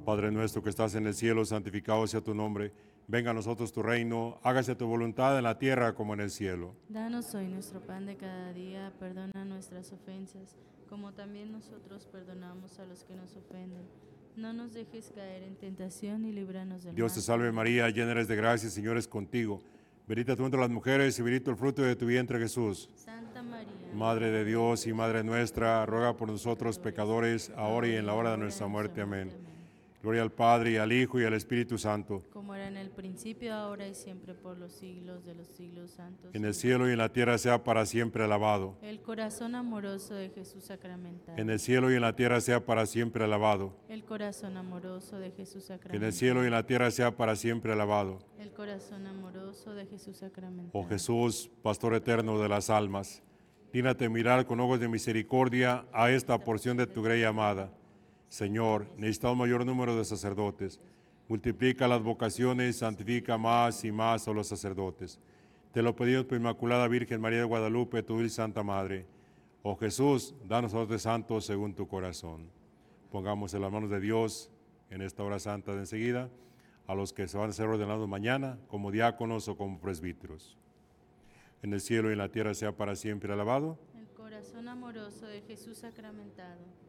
Padre nuestro que estás en el cielo, santificado sea tu nombre. Venga a nosotros tu reino, hágase tu voluntad en la tierra como en el cielo. Danos hoy nuestro pan de cada día, perdona nuestras ofensas, como también nosotros perdonamos a los que nos ofenden. No nos dejes caer en tentación y líbranos del Dios te mal. salve María, llena eres de gracia, el Señor es contigo. Bendita tú entre las mujeres y bendito el fruto de tu vientre Jesús. Santa María, Madre de Dios y Madre nuestra, ruega por nosotros pecadores, ahora y en la hora de nuestra muerte. Amén. Gloria al Padre, y al Hijo, y al Espíritu Santo. Como era en el principio, ahora y siempre, por los siglos de los siglos santos. En el cielo y en la tierra sea para siempre alabado. El corazón amoroso de Jesús sacramentado. En el cielo y en la tierra sea para siempre alabado. El corazón amoroso de Jesús sacramentado. En el cielo y en la tierra sea para siempre alabado. El corazón amoroso de Jesús sacramentado. Oh Jesús, Pastor eterno de las almas, dígnate mirar con ojos de misericordia a esta porción de tu grey amada. Señor, necesita un mayor número de sacerdotes. Multiplica las vocaciones, santifica más y más a los sacerdotes. Te lo pedimos por Inmaculada Virgen María de Guadalupe, tu dulce Santa Madre. Oh Jesús, danos a los santos según tu corazón. Pongamos en las manos de Dios en esta hora santa de enseguida a los que se van a ser ordenados mañana como diáconos o como presbíteros. En el cielo y en la tierra sea para siempre alabado. El corazón amoroso de Jesús sacramentado.